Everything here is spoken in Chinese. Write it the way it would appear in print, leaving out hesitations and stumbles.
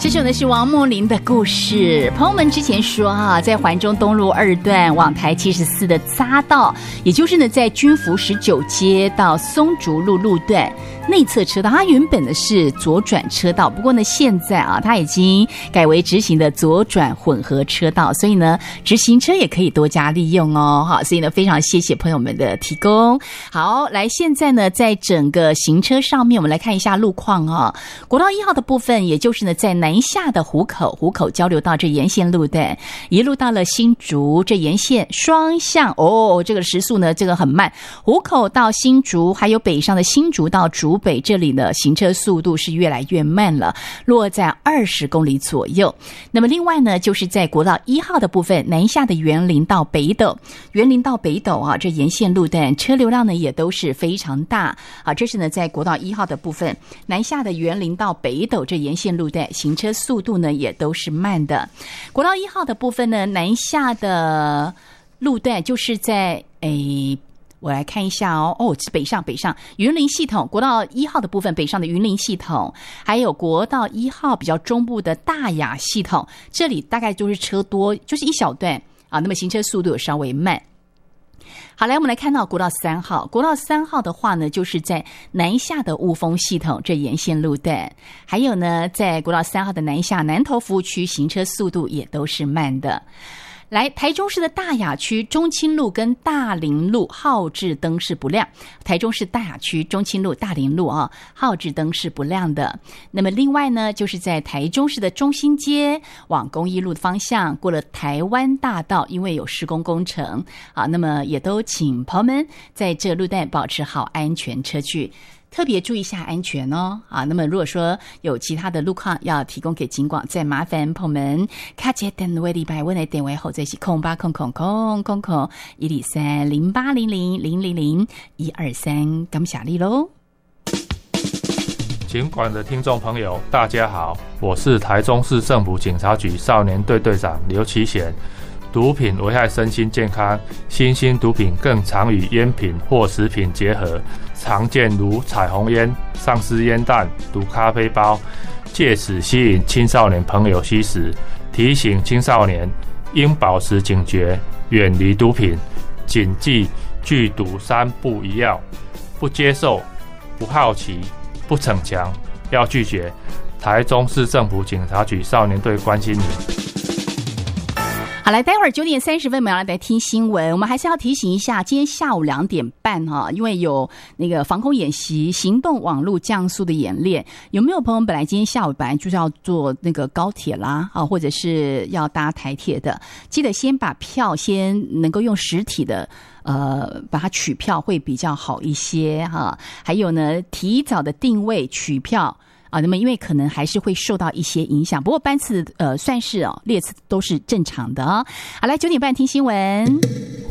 这首呢是王梦麟的故事。朋友们之前说啊，在环中东路2段往台74的匝道，也就是呢在军福19街到松竹路路段内侧车道，它原本的是左转车道，不过呢现在啊它已经改为直行的左转混合车道，所以呢直行车也可以多加利用哦。好，所以呢非常谢谢朋友们的提供。好，来现在呢在整个行车上面，我们来看一下路况啊。国道1号的部分，也就是呢在南下的湖口交流道这沿线路段，一路到了新竹这沿线双向哦，这个时速呢这个很慢，湖口到新竹还有北上的新竹到竹北这里呢行车速度是越来越慢了，落在20公里左右。那么另外呢就是在国道1号的部分，南下的员林到北斗啊这沿线路段车流量呢也都是非常大啊，这是呢在国道1号的部分，南下的员林到北斗这沿线路段行车速度呢也都是慢的。国道1号的部分呢，南下的路段就是在我来看一下北上云林系统，国道1号的部分北上的云林系统，还有国道1号比较中部的大雅系统，这里大概就是车多，就是一小段啊，那么行车速度有稍微慢。好，来我们来看到国道3号，国道3号的话呢，就是在南下的雾峰系统这沿线路段，还有呢，在国道3号的南下南投服务区行车速度也都是慢的。来，台中市的大雅区中清路跟大林路号志灯是不亮，台中市大雅区中清路大林路啊，号志灯是不亮的。那么另外呢，就是在台中市的中心街往公益路的方向，过了台湾大道，因为有施工工程啊，那么也都请朋友们在这路段保持好安全车距，特别注意一下安全哦啊！那么如果说有其他的路况要提供给警广，再麻烦朋友们卡接电话里摆，我的电话号码是0800-08000-123，感谢你喽。 警广的听众朋友，大家好，我是台中市政府警察局少年队队长刘启贤。毒品危害身心健康，新兴毒品更常与烟品或食品结合，常见如彩虹烟、丧尸烟弹、毒咖啡包，借此吸引青少年朋友吸食。提醒青少年应保持警觉，远离毒品，谨记拒毒3不1要：不接受、不好奇、不逞强，要拒绝。台中市政府警察局少年队关心你。 好，来，待会儿9点30分我们要来听新闻。我们还是要提醒一下，今天下午2点半因为有那个防空演习行动网络降速的演练，有没有朋友本来今天下午本来就是要坐那个高铁啦或者是要搭台铁的，记得先把票先能够用实体的把它取票会比较好一些还有呢，提早的定位取票那么因为可能还是会受到一些影响，不过班次算是列次都是正常的好，来9点半听新闻。